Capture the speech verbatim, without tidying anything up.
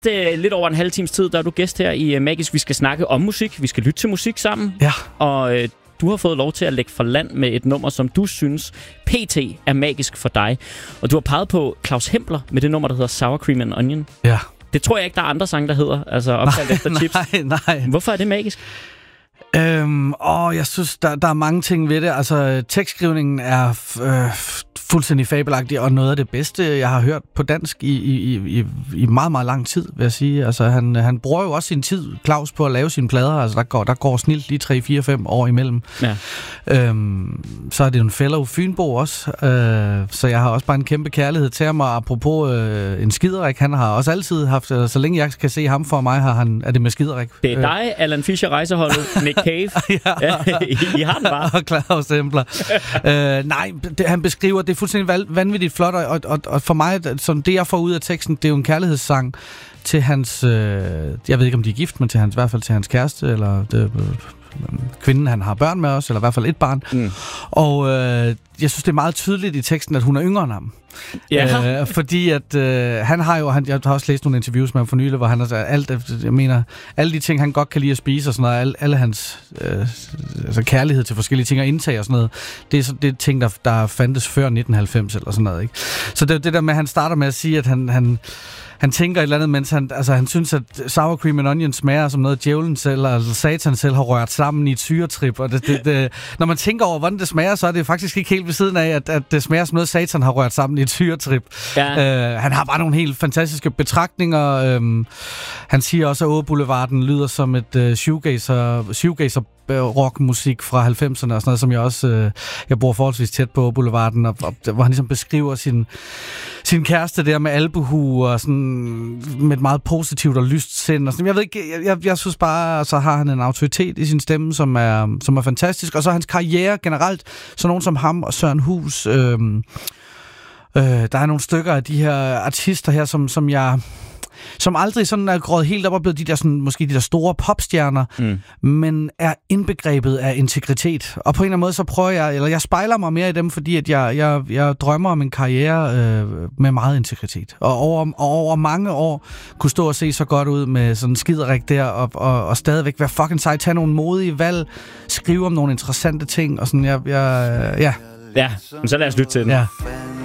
næste lidt over en halv times tid, der er du gæst her i Magisk. Vi skal snakke om musik, vi skal lytte til musik sammen. Ja. Og øh, du har fået lov til at lægge for land med et nummer, som du synes pt. Er magisk for dig. Og du har peget på Claus Hempler med det nummer, der hedder Sour Cream and Onion. Ja. Det tror jeg ikke, der er andre sange, der hedder. Altså opkaldt efter chips. Nej, nej. Hvorfor er det magisk? Øhm, åh, jeg synes, der, der er mange ting ved det. Altså, tekstskrivningen er øh, fuldstændig fabelagtig, og noget af det bedste, jeg har hørt på dansk i, i, i, i meget, meget lang tid, vil jeg sige. Altså, han, han bruger jo også sin tid, Claus, på at lave sine plader. Altså, der går, der går snilt lige tre, fire, fem år imellem. Ja. Øhm, så er det en fellow Fynbo også, øh, så jeg har også bare en kæmpe kærlighed til ham, og apropos øh, en skiderik, han har også altid haft, så længe jeg kan se ham for mig, har han, er det med skiderik. Det er dig, Alan Fischer, rejseholdet, Nick Cave. Ja. I, I har den bare. Og Claus Hempler. øh, nej, det, han beskriver, det er fuldstændig vanvittigt flot, og, og, og for mig, sådan det jeg får ud af teksten, det er jo en kærlighedssang til hans, øh, jeg ved ikke om de er gift, men til hans, i hvert fald til hans kæreste, eller det, øh, kvinden, han har børn med os, eller i hvert fald et barn. Mm. Og øh, jeg synes, det er meget tydeligt i teksten, at hun er yngre end ham. Ja. Øh, fordi at øh, han har jo, han, jeg har også læst nogle interviews med ham for nylig, hvor han har sagt, alt, jeg mener, alle de ting, han godt kan lide at spise og sådan noget, alle, alle hans øh, altså kærlighed til forskellige ting og indtag og sådan noget, det er, så, det er ting, der, der fandtes før nitten halvfems eller sådan noget, ikke? Så det er det der med, at han starter med at sige, at han, han Han tænker et eller andet, mens han, altså, han synes, at sour cream and onion smager som noget, djævlen selv, eller satan selv har rørt sammen i et syretrip. Og det, det, det, når man tænker over, hvordan det smager, så er det faktisk ikke helt ved siden af, at, at det smager som noget, satan har rørt sammen i et syretrip. Ja. Øh, han har bare nogle helt fantastiske betragtninger. Øhm, han siger også, at Åge Boulevarden lyder som et uh, shoegazer, shoegazer rockmusik fra halvfemserne og sådan noget, som jeg også øh, jeg bor forholdsvis tæt på Boulevarden, og, og, hvor han ligesom beskriver sin, sin kæreste der med albuehue og sådan med et meget positivt og lyst sind og sådan. Jeg ved ikke, jeg, jeg, jeg synes bare, så har han en autoritet i sin stemme, som er, som er fantastisk, og så hans karriere generelt, så nogen som ham og Søren Hus, øh, øh, der er nogle stykker af de her artister her, som, som jeg som aldrig sådan er gået helt op og blevet de der sådan, måske de der store popstjerner, mm. men er indbegrebet af integritet. Og på en eller anden måde, så prøver jeg, eller jeg spejler mig mere i dem, fordi at jeg, jeg, jeg drømmer om en karriere øh, med meget integritet. Og over, og over mange år kunne stå og se så godt ud med sådan en skiderik der, og, og, og stadigvæk være fucking sej, tage nogle modige valg, skrive om nogle interessante ting, og sådan, jeg, jeg ja. Ja, men så lad os lytte til den. Ja.